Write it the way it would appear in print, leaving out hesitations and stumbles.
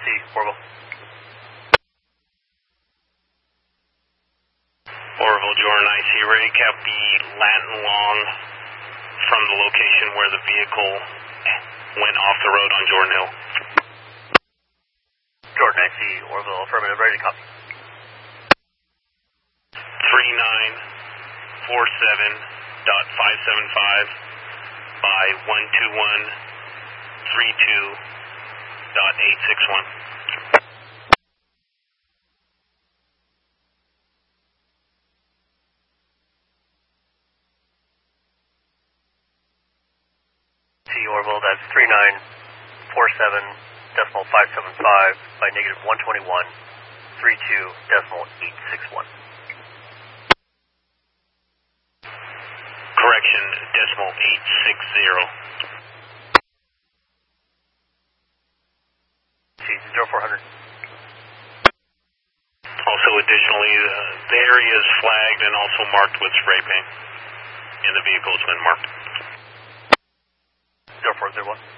Orville. Orville, Jordan, I see. Recap the Latin Long from the location where the vehicle went off the road on Jordan Hill. Jordan, I see. Orville, affirmative, ready to copy. 3947.575 by 12132.861. Orville, that's 3947.575 by negative 121.32.861. Correction, decimal 860. 0400. Also, additionally, the area is flagged and also marked with spray paint, and the vehicle has been marked. 0401.